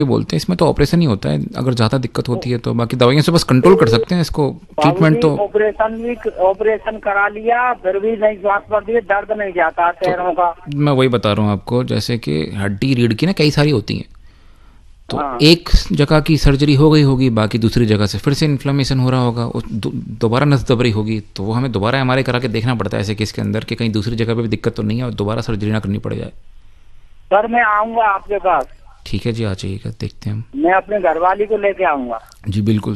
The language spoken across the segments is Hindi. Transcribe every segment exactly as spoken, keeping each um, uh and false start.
बोलते हैं, इसमें तो ऑपरेशन ही होता है अगर ज़्यादा दिक्कत होती है तो, बाकी दवाइयों से बस कंट्रोल कर सकते हैं इसको। ट्रीटमेंट तो ऑपरेशन भी ऑपरेशन करा लिया फिर भी नहीं स्वास्थ्य पर दिए, दर्द नहीं जाता पैरों का। मैं वही बता रहा हूँ आपको, जैसे कि हड्डी रीढ़ की ना कई सारी होती हैं, तो हाँ। एक जगह की सर्जरी हो गई होगी, बाकी दूसरी जगह से फिर से इन्फ्लेमेशन हो रहा होगा, दोबारा नस दब रही होगी, तो वो हमें दोबारा एमआरआई करा के देखना पड़ता है ऐसे केस के अंदर कि कहीं दूसरी जगह पे भी दिक्कत तो नहीं है और दोबारा सर्जरी ना करनी पड़ जाए। सर मैं आऊँगा आपके पास। ठीक है जी, आ जाइएगा, देखते हैं हम। मैं अपने घरवाली को लेके आऊँगा। जी बिल्कुल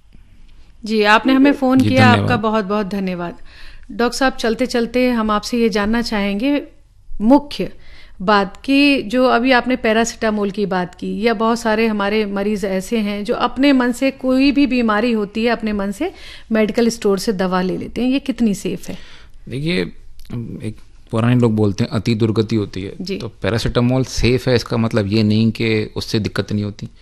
जी, आपने हमें फ़ोन जी, किया, धन्यवाद। आपका बहुत बहुत धन्यवाद। डॉक्टर साहब, चलते चलते हम आपसे ये जानना चाहेंगे मुख्य बात कि जो अभी आपने पैरासीटामोल की बात की, या बहुत सारे हमारे मरीज ऐसे हैं जो अपने मन से कोई भी बीमारी होती है अपने मन से मेडिकल स्टोर से दवा ले लेते हैं, ये कितनी सेफ है? देखिए, एक पुराने लोग बोलते हैं अति दुर्गति होती है, तो पैरासीटामोल सेफ है इसका मतलब ये नहीं कि उससे दिक्कत नहीं होती।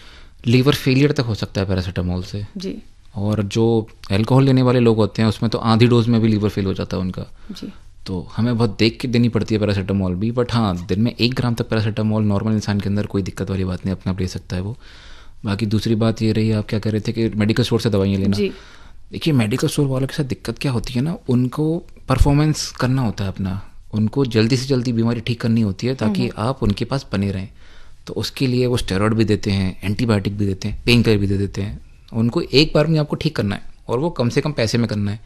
लीवर फेलियर तक हो सकता है पैरासीटामोल से जी। और जो अल्कोहल लेने वाले लोग होते हैं उसमें तो आधी डोज में भी लीवर फेल हो जाता है उनका जी। तो हमें बहुत देख के देनी पड़ती है पैरासीटामोल भी, बट हाँ दिन में एक ग्राम तक पैरासीटामोल नॉर्मल इंसान के अंदर कोई दिक्कत वाली बात नहीं, अपने आप ले सकता है वो। बाकी दूसरी बात ये रही, आप क्या कह रहे थे कि मेडिकल स्टोर से दवाइयाँ लेना। देखिए, मेडिकल स्टोर वालों के साथ दिक्कत क्या होती है ना, उनको परफॉर्मेंस करना होता है अपना, उनको जल्दी से जल्दी बीमारी ठीक करनी होती है ताकि आप उनके पास बने रहें। तो उसके लिए वो स्टेरॉइड भी देते हैं, एंटीबायोटिक भी देते हैं, पेन किलर भी दे देते हैं। उनको एक बार में आपको ठीक करना है और वो कम से कम पैसे में करना है,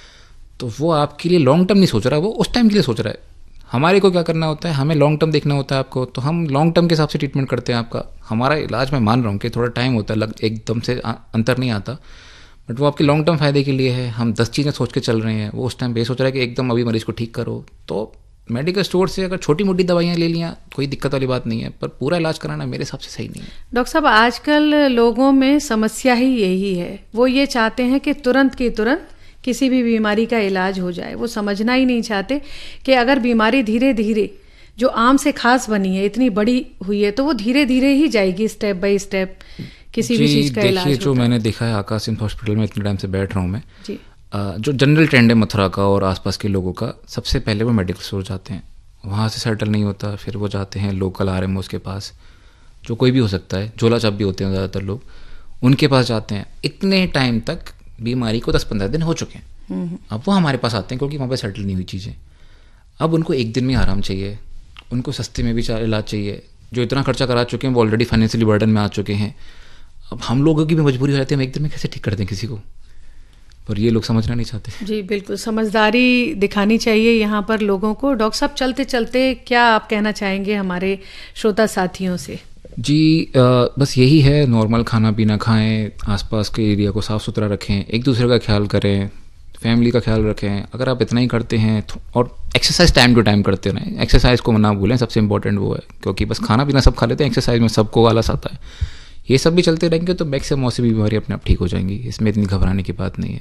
तो वो आपके लिए लॉन्ग टर्म नहीं सोच रहा, वो उस टाइम के लिए सोच रहा है। हमारे को क्या करना होता है, हमें लॉन्ग टर्म देखना होता है आपको, तो हम लॉन्ग टर्म के हिसाब से ट्रीटमेंट करते हैं आपका। हमारा इलाज मैं मान रहा हूँ कि थोड़ा टाइम होता है, लग एकदम से अंतर नहीं आता, बट वो आपके लॉन्ग टर्म फायदे के लिए है। हम दस चीज़ें सोच के चल रहे हैं, वो उस टाइम पे सोच रहा है कि एकदम अभी मरीज को ठीक करो। तो मेडिकल स्टोर से अगर छोटी मोटी दवाइयाँ ले लिया कोई दिक्कत वाली बात नहीं है, पर पूरा इलाज कराना मेरे हिसाब से सही नहीं है। डॉक्टर साहब, आजकल लोगों में समस्या ही यही है, वो ये चाहते हैं कि तुरंत की तुरंत किसी भी बीमारी का इलाज हो जाए। वो समझना ही नहीं चाहते कि अगर बीमारी धीरे धीरे जो आम से खास बनी है, इतनी बड़ी हुई है, तो वो धीरे धीरे ही जाएगी, स्टेप बाय स्टेप किसी भी चीज़ का इलाज। देखिए, जो मैंने देखा है आकाश सिम्स हॉस्पिटल में इतने टाइम से बैठ रहा हूँ मैं जी, जो जनरल ट्रेंड है मथुरा का और आसपास के लोगों का, सबसे पहले वो मेडिकल स्टोर जाते हैं, वहाँ से सेटल नहीं होता, फिर वो जाते हैं लोकल आर एम ओज़ के पास, जो कोई भी हो सकता है, झोला छाप भी होते हैं ज़्यादातर लोग, उनके पास जाते हैं। इतने टाइम तक बीमारी को दस पंद्रह दिन हो चुके हैं, अब वो हमारे पास आते हैं क्योंकि वहाँ पर सेटल नहीं हुई चीज़ें। अब उनको एक दिन में आराम चाहिए, उनको सस्ते में भी इलाज चाहिए। जो इतना खर्चा करा चुके हैं वो ऑलरेडी फाइनेंशियली बर्डन में आ चुके हैं। अब हम लोगों की भी मजबूरी हो जाती है, हम एक दिन में कैसे ठीक कर दें किसी को, पर ये लोग समझना नहीं चाहते। जी बिल्कुल, समझदारी दिखानी चाहिए यहाँ पर लोगों को। डॉक्टर साहब, चलते चलते क्या आप कहना चाहेंगे हमारे श्रोता साथियों से? जी आ, बस यही है, नॉर्मल खाना पीना खाएं, आसपास के एरिया को साफ़ सुथरा रखें, एक दूसरे का ख्याल करें, फैमिली का ख्याल रखें। अगर आप इतना ही करते हैं तो, और एक्सरसाइज टाइम टू टाइम करते रहें, एक्सरसाइज को ना भूलें, सबसे इंपॉर्टेंट वो है, क्योंकि बस खाना पीना सब खा लेते हैं, एक्सरसाइज में सबको आलस आता है। ये सब भी चलते रहेंगे तो मैक्सिमम मौसमी बीमारी अपने आप ठीक हो जाएंगी, इसमें इतनी घबराने की बात नहीं है।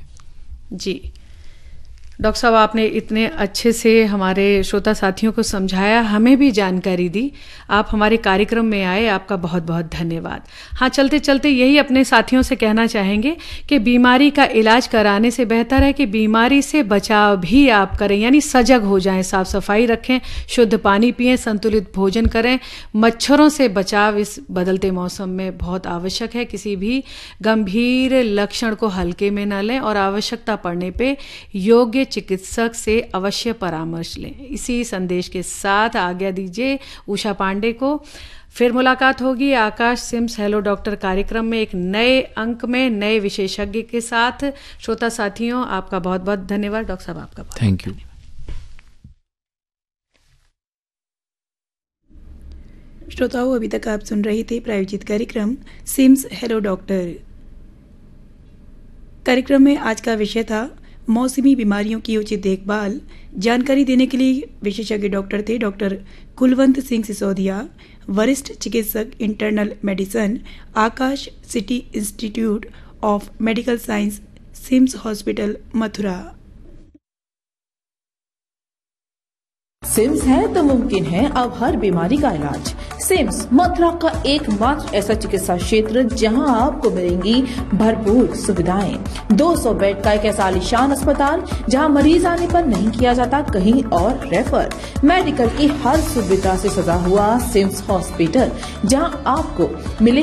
जी डॉक्टर साहब, आपने इतने अच्छे से हमारे श्रोता साथियों को समझाया, हमें भी जानकारी दी, आप हमारे कार्यक्रम में आए, आपका बहुत बहुत धन्यवाद। हाँ, चलते चलते यही अपने साथियों से कहना चाहेंगे कि बीमारी का इलाज कराने से बेहतर है कि बीमारी से बचाव भी आप करें, यानी सजग हो जाएं, साफ सफाई रखें, शुद्ध पानी पिएं, संतुलित भोजन करें। मच्छरों से बचाव इस बदलते मौसम में बहुत आवश्यक है। किसी भी गंभीर लक्षण को हल्के में न लें और आवश्यकता पड़ने पर योग्य चिकित्सक से अवश्य परामर्श लें। इसी संदेश के साथ आज्ञा दीजिए उषा पांडे को। फिर मुलाकात होगी आकाश सिम्स हेलो डॉक्टर कार्यक्रम में एक नए अंक में नए विशेषज्ञ के साथ। श्रोता साथियों, आपका बहुत बहुत धन्यवाद। डॉक्टर साहब, आपका बहुत थैंक यू। श्रोताओं, अभी तक आप सुन रहे थे प्रायोजित कार्यक्रम सिम्स हेलो डॉक्टर। कार्यक्रम में आज का विषय था मौसमी बीमारियों की उचित देखभाल। जानकारी देने के लिए विशेषज्ञ डॉक्टर थे डॉक्टर कुलवंत सिंह सिसोदिया, वरिष्ठ चिकित्सक internal medicine, Akash city institute of medical science, CIMS hospital, Mathura. CIMS है तो मुमकिन है अब हर बीमारी का इलाज। सिम्स मथुरा का एकमात्र ऐसा चिकित्सा क्षेत्र जहां आपको मिलेंगी भरपूर सुविधाएं। दो सौ बेड का एक ऐसा आलीशान अस्पताल जहां मरीज आने पर नहीं किया जाता कहीं और रेफर। मेडिकल की हर सुविधा से सजा हुआ सिम्स हॉस्पिटल जहां आपको मिले